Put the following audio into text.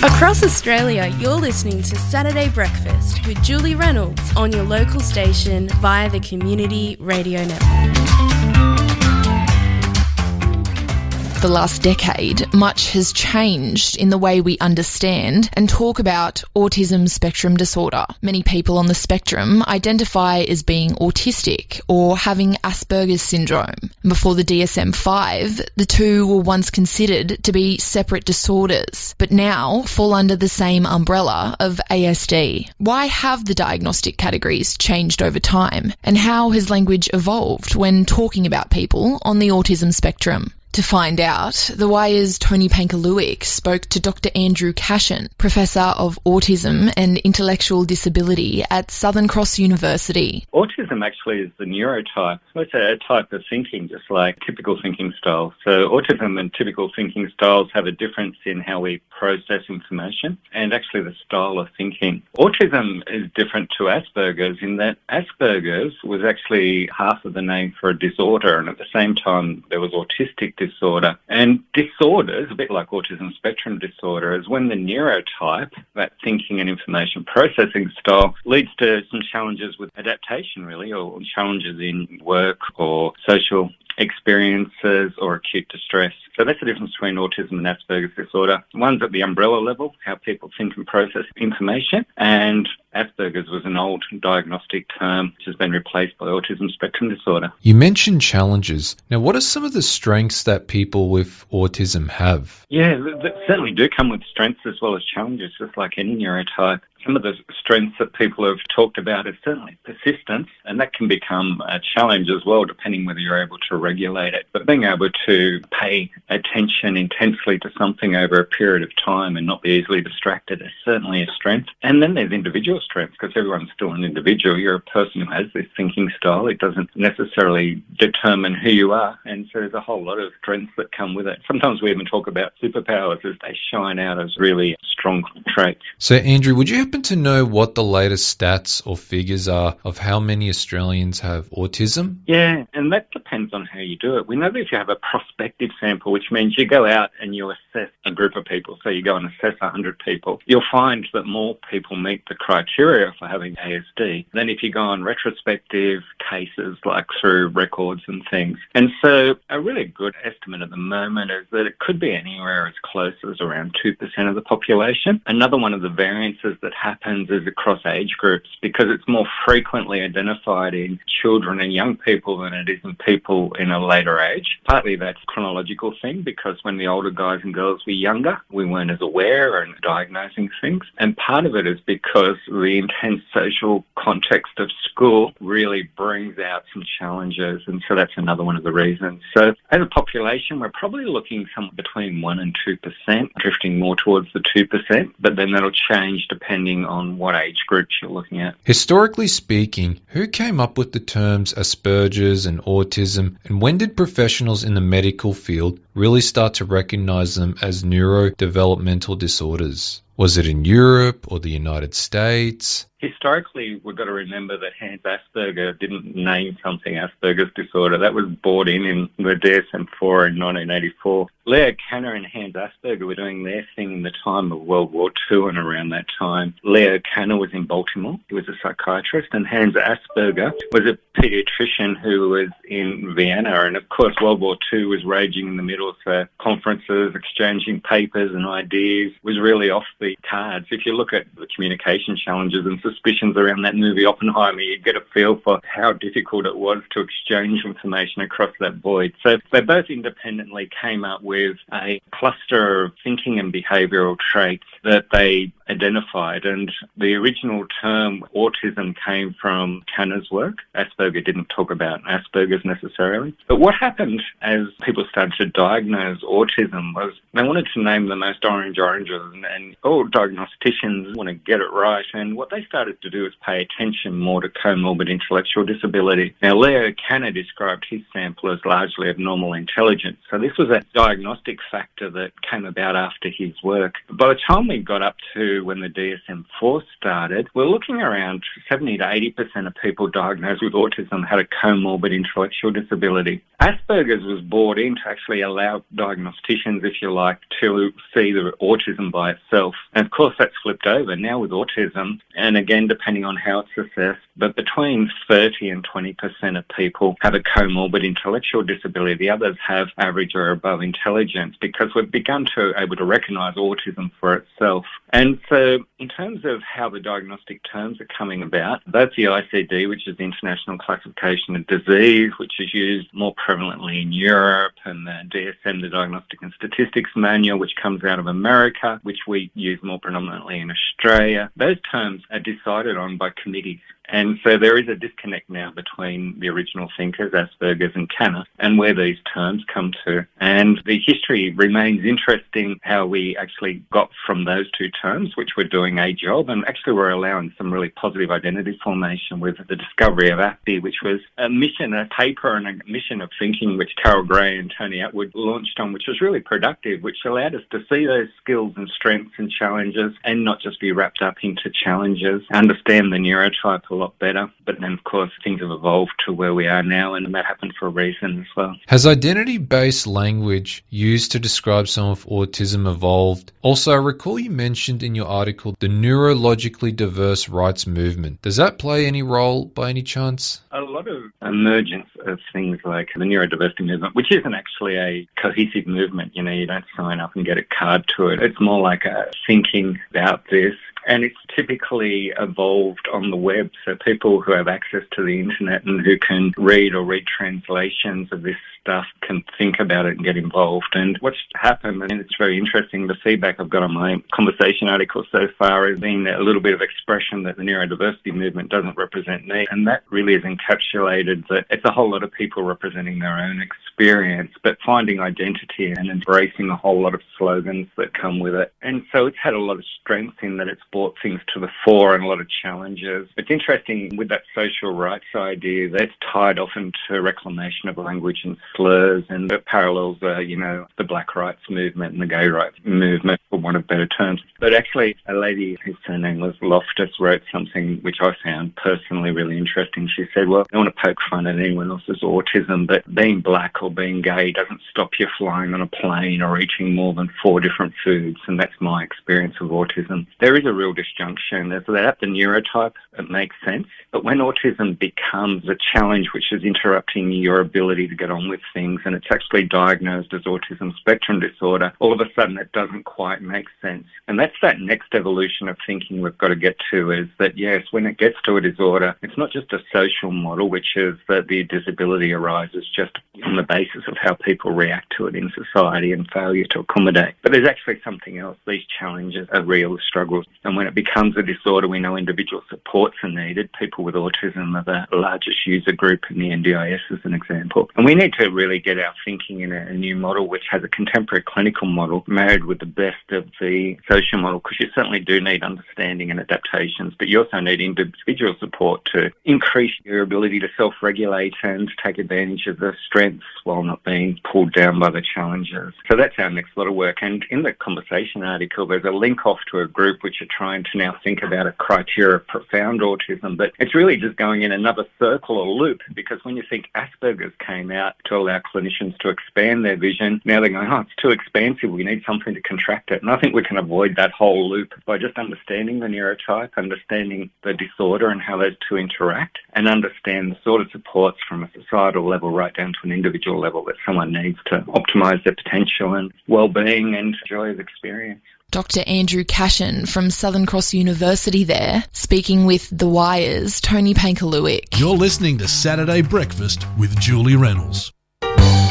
Across Australia, you're listening to Saturday Breakfast with Julie Reynolds on your local station via the Community Radio Network. The last decade, much has changed in the way we understand and talk about autism spectrum disorder. Many people on the spectrum identify as being autistic or having Asperger's syndrome. Before the DSM-5, the two were once considered to be separate disorders, but now fall under the same umbrella of ASD. Why have the diagnostic categories changed over time, and how has language evolved when talking about people on the autism spectrum? To find out, The Wire's Tony Pankaluik spoke to Dr. Andrew Cashin, Professor of Autism and Intellectual Disability at Southern Cross University. Autism actually is the neurotype. It's a type of thinking, just like typical thinking styles. So autism and typical thinking styles have a difference in how we process information and actually the style of thinking. Autism is different to Asperger's in that Asperger's was actually half of the name for a disorder, and at the same time there was autistic disorder. And disorders, a bit like autism spectrum disorder, is when the neurotype, that thinking and information processing style, leads to some challenges with adaptation, really, or challenges in work or social experiences or acute distress. So that's the difference between autism and Asperger's disorder. One's at the umbrella level, how people think and process information, and Asperger's was an old diagnostic term which has been replaced by autism spectrum disorder. You mentioned challenges. Now, what are some of the strengths that people with autism have? Yeah, they certainly do come with strengths as well as challenges, just like any neurotype. Some of the strengths that people have talked about is certainly persistence, and that can become a challenge as well, depending whether you're able to regulate it. But being able to pay attention intensely to something over a period of time and not be easily distracted is certainly a strength. And then there's individual strengths, because everyone's still an individual. You're a person who has this thinking style. It doesn't necessarily determine who you are, and so there's a whole lot of strengths that come with it. Sometimes we even talk about superpowers as they shine out as really strong traits. So, Andrew, would you happen to know what the latest stats or figures are of how many Australians have autism? Yeah, and that depends on how you do it. We know that if you have a prospective sample, which means you go out and you assess a group of people, so you go and assess 100 people, you'll find that more people meet the criteria for having ASD than if you go on retrospective cases, like through records and things. And so a really good estimate at the moment is that it could be anywhere as close as around 2% of the population. Another one of the variances that happens is across age groups, because it's more frequently identified in children and young people than it is in people in a later age. Partly that's a chronological thing, because when the older guys and girls were younger, we weren't as aware and diagnosing things. And part of it is because the intense social context of school really brings out some challenges, and so that's another one of the reasons. So as a population, we're probably looking somewhere between 1% and 2%, drifting more towards the 2%, but then that'll change depending on what age groups you're looking at. Historically speaking, who came up with the terms Asperger's and autism, and when did professionals in the medical field really start to recognize them as neurodevelopmental disorders? Was it in Europe or the United States? Historically, we've got to remember that Hans Asperger didn't name something Asperger's disorder. That was brought in the DSM-4 in 1984. Leo Kanner and Hans Asperger were doing their thing in the time of World War II and around that time. Leo Kanner was in Baltimore. He was a psychiatrist, and Hans Asperger was a pediatrician who was in Vienna. And of course, World War II was raging in the middle, so conferences, exchanging papers and ideas was really off the cards. If you look at the communication challenges and suspicions around that movie Oppenheimer, you get a feel for how difficult it was to exchange information across that void. So they both independently came up with a cluster of thinking and behavioural traits that they identified, and the original term autism came from Kanner's work. Asperger didn't talk about Asperger's necessarily. But what happened as people started to diagnose autism was they wanted to name the most oranges, and all diagnosticians want to get it right, and what they started to do is pay attention more to comorbid intellectual disability. Now, Leo Kanner described his sample as largely abnormal intelligence, so this was a diagnostic factor that came about after his work. By the time we got up to when the DSM-4 started, we're looking around 70 to 80% of people diagnosed with autism had a comorbid intellectual disability. Asperger's was brought in to actually allow diagnosticians, if you like, to see the autism by itself. And of course that's flipped over now with autism, and again depending on how it's assessed, but between 30 and 20% of people have a comorbid intellectual disability. The others have average or above intelligence, because we've begun to able to recognise autism for itself. And so in terms of how the diagnostic terms are coming about, that's the ICD, which is the International Classification of Disease, which is used more prevalently in Europe, and the DSM, the Diagnostic and Statistics Manual, which comes out of America, which we use more predominantly in Australia. Those terms are decided on by committees. And so there is a disconnect now between the original thinkers, Asperger's and Kanner, and where these terms come to. And the history remains interesting, how we actually got from those two terms, which were doing a job, and actually we're allowing some really positive identity formation with the discovery of API, which was a mission, a paper and a mission of thinking, which Carol Gray and Tony Atwood launched on, which was really productive, which allowed us to see those skills and strengths and challenges and not just be wrapped up into challenges, understand the neurotype a lot better. But then, of course, things have evolved to where we are now, and that happened for a reason as well. Has identity-based language used to describe some of autism evolved? Also, I recall you mentioned in your article the neurologically diverse rights movement. Does that play any role by any chance? A lot of emergence of things like the neurodiversity movement, which isn't actually a cohesive movement. You know, you don't sign up and get a card to it. It's more like a thinking about this. And it's typically evolved on the web, so people who have access to the internet and who can read translations of this stuff can think about it and get involved. And what's happened, and it's very interesting, the feedback I've got on my conversation article so far has been a little bit of expression that the neurodiversity movement doesn't represent me. And that really is encapsulated that it's a whole lot of people representing their own experience, but finding identity and embracing a whole lot of slogans that come with it. And so it's had a lot of strength in that it's brought things to the fore and a lot of challenges. It's interesting with that social rights idea, that's tied often to reclamation of language and slurs, and the parallels are, you know, the black rights movement and the gay rights movement, for want of better terms. But actually, a lady whose surname was Loftus wrote something which I found personally really interesting. She said, well, I don't want to poke fun at anyone else's autism, but being black or being gay doesn't stop you flying on a plane or eating more than 4 different foods, and that's my experience of autism. There is a real disjunction. There's that, the neurotype, it makes sense. But when autism becomes a challenge which is interrupting your ability to get on with things, and it's actually diagnosed as autism spectrum disorder, all of a sudden it doesn't quite make sense. And that's that next evolution of thinking we've got to get to, is that, yes, when it gets to a disorder, it's not just a social model, which is that the disability arises just on the basis of how people react to it in society and failure to accommodate. But there's actually something else. These challenges are real struggles. And when it becomes a disorder, we know individual supports are needed. People with autism are the largest user group in the NDIS, as an example. And we need to really get our thinking in a new model which has a contemporary clinical model married with the best of the social model, because you certainly do need understanding and adaptations, but you also need individual support to increase your ability to self-regulate and take advantage of the strengths while not being pulled down by the challenges. So that's our next lot of work. And in the conversation article, there's a link off to a group which are trying to now think about a criteria of profound autism, but it's really just going in another circle or loop, because when you think Asperger's came out to allow clinicians to expand their vision, now they're going, oh, it's too expansive, we need something to contract it. And I think we can avoid that whole loop by just understanding the neurotype, understanding the disorder and how those two interact, and understand the sort of supports from a societal level right down to an individual level that someone needs to optimise their potential and well-being and joy of experience. Dr. Andrew Cashin from Southern Cross University there, speaking with The Wire's Tony Pankaluic. You're listening to Saturday Breakfast with Julie Reynolds.